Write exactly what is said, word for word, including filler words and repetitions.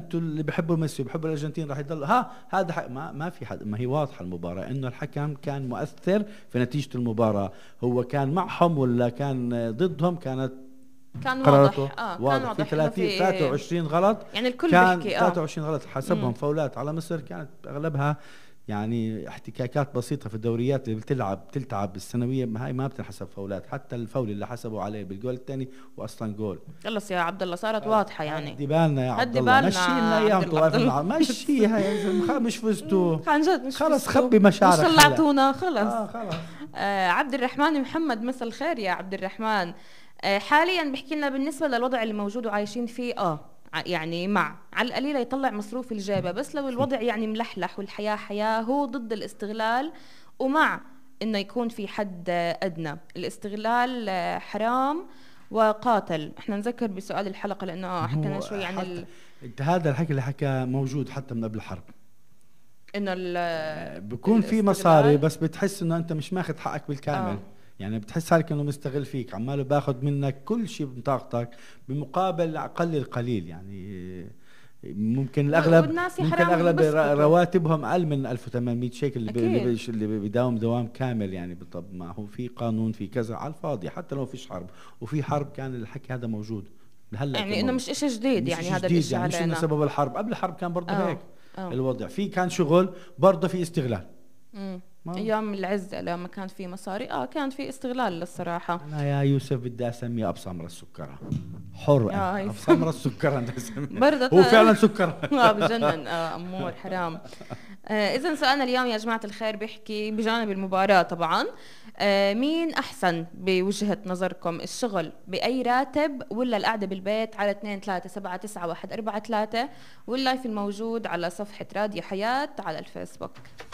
انتم اللي بيحبوا ميسي وبيحبوا الارجنتين راح يضل ها هذا حق ما, ما في حد، ما هي واضحه المباراه انه الحكم كان مؤثر في نتيجه المباراه. هو كان معهم ولا كان ضدهم؟ كانت كان قراراته واضح اه واضح. كان واضح في ثلاثين في ثلاثة وعشرين غلط، يعني الكل كان بيحكي اه ثلاثة وعشرين غلط حسبهم مم. فاولات على مصر، كانت اغلبها يعني احتكاكات بسيطه في الدوريات اللي بتلعب تلتعب السنويه، هاي ما بتنحسب فاولات. حتى الفاول اللي حسبوا عليه بالجول الثاني واصلا جول. خلص يا عبد الله صارت واضحه يعني. هدي بالنا يا عبد هدي الله، بالنا مشي لنا عبد اياهم الله، عبد طوائف الله. النهار، مشيها يا زلمه، مش فزتوا عن جد مش خلص، فزتوا. خبي مشاعرك مش هلا. طلعتونا خلص. اه خلص. آه عبد الرحمن محمد، مساء الخير يا عبد الرحمن. آه حاليا بحكي لنا بالنسبه للوضع اللي موجود وعايشين فيه، اه ع- يعني مع على القليله يطلع مصروف الجيبه، بس لو الوضع يعني ملحلح والحياه حياه، هو ضد الاستغلال ومع انه يكون في حد آه، ادنى. الاستغلال آه، حرام وقاتل. احنا نذكر بسؤال الحلقه لانه آه، حكينا هو شوي عن حتى ال... انت هذا الحكي اللي حكى موجود حتى من قبل الحرب. انه ال- بكون في الاستغلال. مصاري بس بتحس انه انت مش ماخذ حقك بالكامل. آه. يعني بتحس حالك انه مستغل فيك، عماله باخذ منك كل شيء بطاقتك بمقابل اقل القليل. يعني ممكن الاغلب والناس ممكن حرام الاغلب ينبسطوا. رواتبهم اقل من ألف وثمانمئة شيكل اللي, بي- اللي, أكيد. بيش- اللي بيداوم دوام كامل. يعني طب ما هو في قانون في كذا على الفاضي، حتى لو فيش حرب. وفي حرب كان الحكي هذا موجود هلا، يعني انه مش اشي جديد، مش يعني إشي هذا جديد. الاشي يعني مش انه علينا. سبب الحرب، قبل الحرب كان برضه آه. هيك آه. الوضع. في كان شغل برضه في استغلال. مم. ما- ايام العز لما كان في مصاري اه كان في استغلال للصراحه. انا يا يوسف بدي اسميه ابو سمره السكره، حر يا أنا. هاي. ابو سمره السكره انت اسميه. برضه هو فعلا سكر. اه بجنن. اه امور حرام. آه اذا سؤالنا اليوم يا جماعه الخير بيحكي بجانب المباراه طبعا، آه مين احسن بوجهه نظركم، الشغل باي راتب ولا القعده بالبيت على اثنين ثلاثة سبعة تسعة واحد أربعة ثلاثة، واللايف الموجود على صفحه راديو حياه على الفيسبوك.